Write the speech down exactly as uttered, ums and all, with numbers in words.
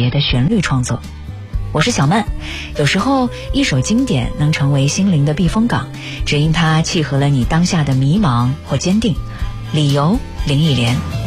别的旋律创作。我是小曼，有时候一首经典能成为心灵的避风港，只因它契合了你当下的迷茫或坚定。理由林忆莲。